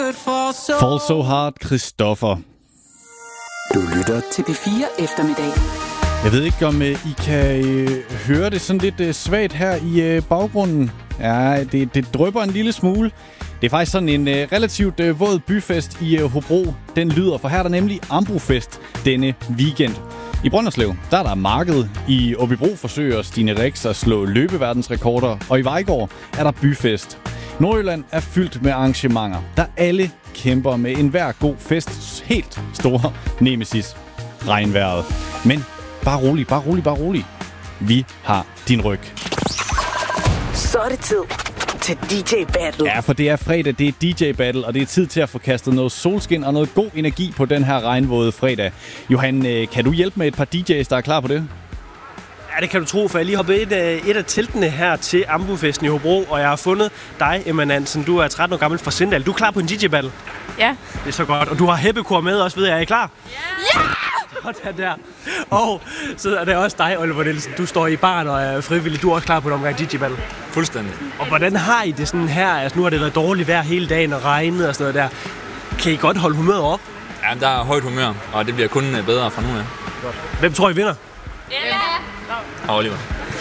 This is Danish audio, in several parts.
Fall So Hard, Christoffer. Du lytter til P4 Eftermiddag. Jeg ved ikke, om I kan høre det sådan lidt svagt her i baggrunden. Ja, det drypper en lille smule. Det er faktisk sådan en relativt våd byfest i Hobro. Den lyder, for her er der nemlig Ambrofest denne weekend. I Brønderslev, der er der marked. I Åbybro forsøger Stine Rex at slå løbeverdensrekorder. Og i Vejgaard er der byfest. Nordjylland er fyldt med arrangementer, der alle kæmper med enhver god fest. Helt store nemesis. Regnvejret. Men bare rolig. Vi har din ryg. Så er det tid til DJ Battle. Ja, for det er fredag, det er DJ Battle, og det er tid til at få kastet noget solskin og noget god energi på den her regnvåde fredag. Johan, kan du hjælpe med et par DJ's, der er klar på det? Ja, det kan du tro, for jeg lige hoppet et af teltene her til Ambrofesten i Hobro, og jeg har fundet dig, Emma Nansen. Du er 13 år gammel fra Sindal. Du er klar på en DJ-battle? Ja. Det er så godt. Og du har Heppekor med også, ved jeg. Er I klar? Ja! Sådan der. Og så er det også dig, Oliver Nielsen. Du står i baren og er frivillig. Du er også klar på en omgang DJ-battle? Fuldstændig. Og hvordan har I det sådan her? Altså, nu har det været dårligt vejr hele dagen og regnet og sådan noget der. Kan I godt holde humøret op? Ja, der er højt humør, og det bliver kun bedre fra nu af. Hvem tror I vinder? Ja. Oliver.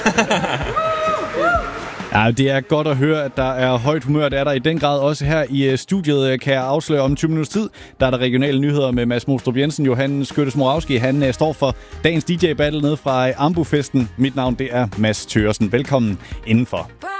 Ja, det er godt at høre, at der er højt humør. Det er der i den grad også her i studiet, kan jeg afsløre om 20 minutters tid. Der er der regionale nyheder med Mads Mostrup Jensen. Johan Skyttes-Moravski, han står for dagens DJ-battle nede fra Ambrofesten. Mit navn, det er Mads Thøgersen. Velkommen indenfor.